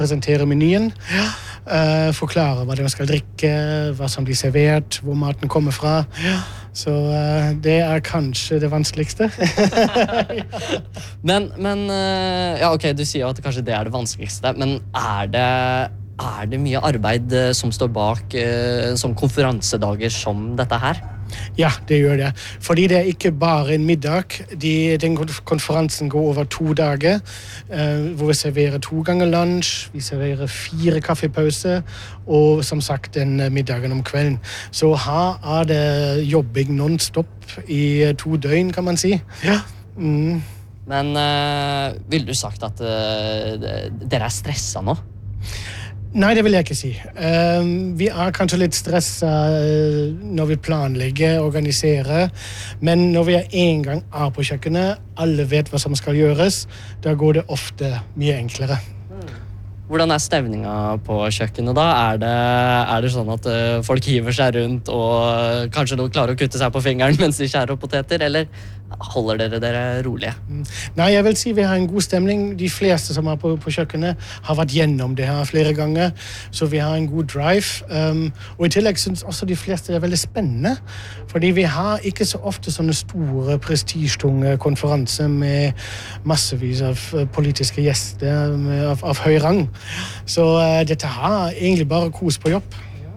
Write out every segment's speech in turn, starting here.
presentere menyen, forklare hva de skal drikke, hva som blir servert, hvor maten kommer fra. Så det kanskje det vanskeligste. Men ja, ok, du sier jo at kanskje det det vanskeligste, men det mye arbeid som står bak som konferansedager som dette her? Ja, det gjør det. Fordi det ikke bare en middag. Den konferansen går over 2 dager, hvor vi serverer 2 ganger lunsj, vi serverer 4 kaffepauser, og som sagt den middagen om kvelden. Så her det jobbing non-stop i 2 døgn, kan man si. Ja. Men vil du sagt at dere stresset nå? Nei, det vil jeg ikke si. Vi kanskje litt stresset når vi planlegger, organiserer, men når vi en gang på kjøkkenet, alle vet hva som skal gjøres, da går det ofte mye enklere. Hvordan stemningen på kjøkkenet da? Er det sånn at folk hiver seg rundt og kanskje noen klarer å kutte seg på fingeren mens de skjærer opp poteter, eller holder dere rolige? Nei, jeg vil si vi har en god stemning. De fleste som på kjøkkenet har vært gjennom det her flere ganger, så vi har en god drive. Og i tillegg synes også de fleste det veldig spennende, fordi vi har ikke så ofte sånne store, prestisjetunge konferanser med massevis av politiske gjester av høy rang. Så dette har egentlig bare kos på jobb.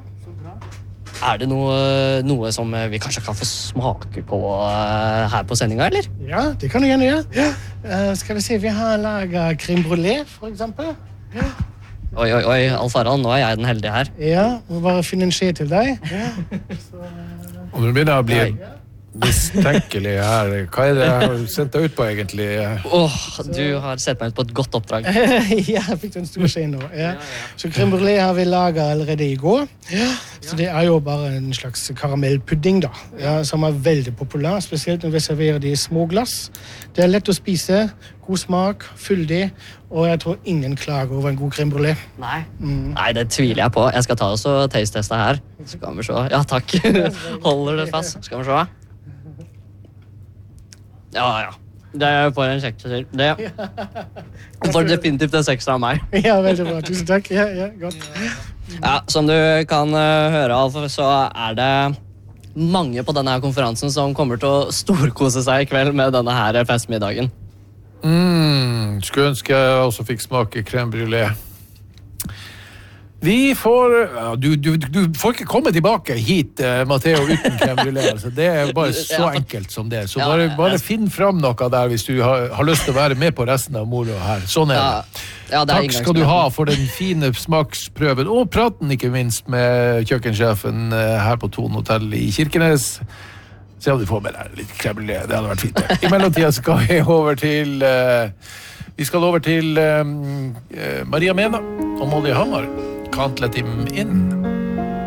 Det noe som vi kanskje kan få smake på her på sendingen, eller? Ja, det kan du gjerne gjøre. Skal vi se, vi har laget crème brûlée, for eksempel. Ja. Oi, Alf Harald, nå jeg den heldige her. Ja, må bare finne en skje til deg. Ja. Og når du begynner å bli mistenkelig her, hva det jeg har sendt deg ut på egentlig? Du har sett meg ut på et godt oppdrag. Ja, jeg fikk en stor skje nå. Ja. Så crème brûlée har vi laget allerede i går. Ja. Så det jo bare en slags karamellpudding da, som veldig populær, spesielt når vi serverer det i små glass. Det lett å spise, god smak, fyldig, og jeg tror ingen klager over en god crème brûlée. Nei, det tviler jeg på. Jeg skal ta oss og taste-teste her. Skal vi se. Ja, takk. Holder det fast. Skal vi se. Ja. Det får en kjekk til. Det får definitivt en 6 av meg. Ja, veldig bra. Tusen takk. Ja, godt. Ja, som du kan høre, Alf, så det mange på denne konferansen som kommer til å storkose seg i kveld med denne her festmiddagen. Skulle ønske jeg også fikk smake crème brûlée. Vi får... Du får ikke komme tilbake hit, Matteo, uten crème brûlée. Altså, det bare så enkelt som det. Så bare finn fram noe der hvis du har lyst til å være med på resten av moro her. Sånn det. Takk skal du ha for den fine smaksprøven, og praten ikke minst med kjøkkensjefen her på Thon Hotel i Kirkenes. Se om du får med deg litt crème brûlée. Det hadde vært fint. I mellomtiden skal vi over til... Vi skal over til Maria Mena og Molly Hammar. Can't let him in.